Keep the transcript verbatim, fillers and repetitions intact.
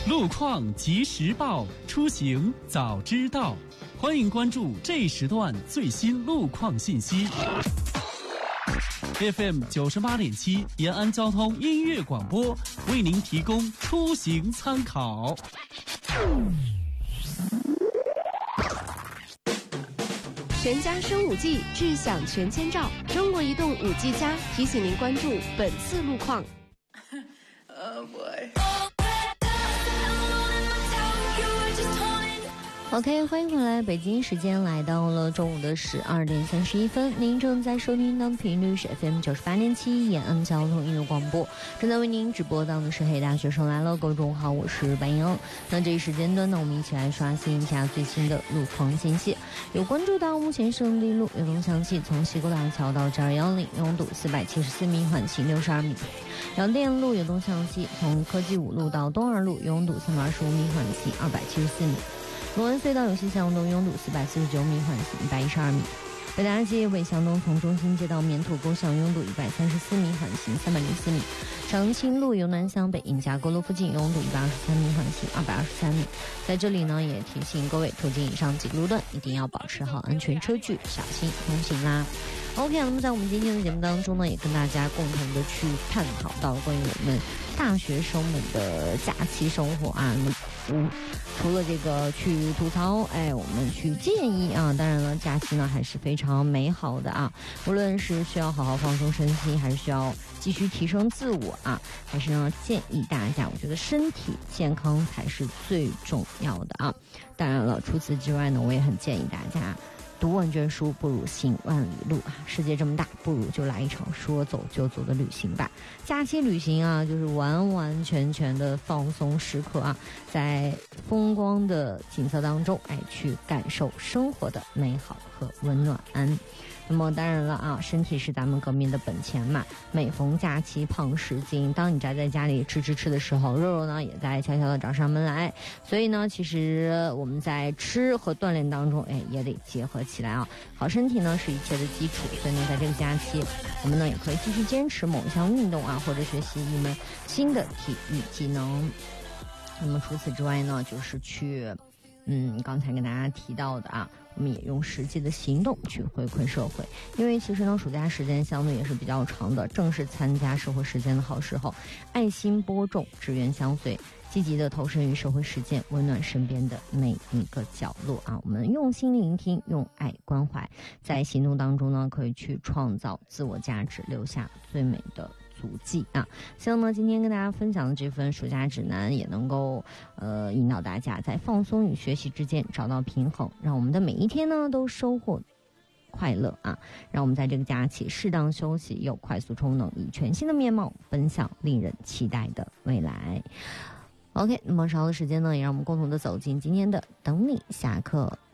路况及时报，出行早知道。欢迎关注这一时段最新路况信息。F M 九十八点七延安交通音乐广播为您提供出行参考。 全家升五 G， 智享全千兆。中国移动五 G 加提醒您关注本次路况。 Oh boy. OK， 欢迎回来，北京时间来到了中午的十二点三十一分，您正在收听的频率是 F M 九十八点七延安交通音乐广播，正在为您直播到的是黑大学生来了，各位中午好，我是白莹。那这一时间段呢，我们一起来刷新一下最新的路况信息。有关注到目前胜利路有东向西从西沟大桥到 G 二一零，拥堵四百七十四米，缓行六十二米。杨店路有东向西从科技五路到东二路，拥堵三百二十五米，缓行二百七十四米。龙安隧道有西向东拥堵四百四十九米，缓行一百一十二米。北大街北向东从中心街到棉土沟向拥堵一百三十四米，缓行三百零四米。长青路由南向北印加沟路附近拥堵一百二十三米，缓行二百二十三米。在这里呢，也提醒各位途经以上几个路段一定要保持好安全车距，小心通行啦。OK， 那么在我们今天的节目当中呢，也跟大家共同的去探讨到关于我们大学生们的假期生活啊。嗯，除了这个去吐槽，哎，我们去建议啊，当然了，假期呢还是非常美好的啊。无论是需要好好放松身心，还是需要继续提升自我啊，还是呢建议大家，我觉得身体健康才是最重要的啊。当然了，除此之外呢，我也很建议大家。读万卷书不如行万里路啊！世界这么大，不如就来一场说走就走的旅行吧。假期旅行啊，就是完完全全的放松时刻啊，在风光的景色当中，哎，去感受生活的美好和温暖。那么当然了啊，身体是咱们革命的本钱嘛。每逢假期胖十斤，当你宅在家里吃吃吃的时候，肉肉呢也在悄悄的找上门来。所以呢，其实我们在吃和锻炼当中，哎，也得结合起来啊。好身体呢是一切的基础，所以呢，在这个假期，我们呢也可以继续坚持某一项运动啊，或者学习一门新的体育技能。那么除此之外呢，就是去。嗯，刚才跟大家提到的啊，我们也用实际的行动去回馈社会，因为其实呢，暑假时间相对也是比较长的，正是参加社会实践的好时候，爱心播种，志愿相随，积极的投身于社会实践，温暖身边的每一个角落啊！我们用心聆听，用爱关怀，在行动当中呢，可以去创造自我价值，留下最美的足迹啊！希望呢，今天跟大家分享的这份暑假指南也能够呃引导大家在放松与学习之间找到平衡，让我们的每一天呢都收获快乐啊！让我们在这个假期适当休息，又快速充能，以全新的面貌奔向令人期待的未来。OK， 那么稍后的时间呢，也让我们共同的走进今天的等你下课。